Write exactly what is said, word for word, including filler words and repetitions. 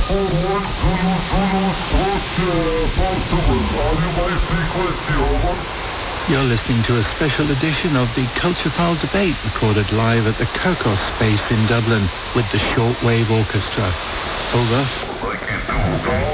You're listening to a special edition of the Culture File debate recorded live at the Kirkos Space in Dublin with the Shortwave Orchestra. Over.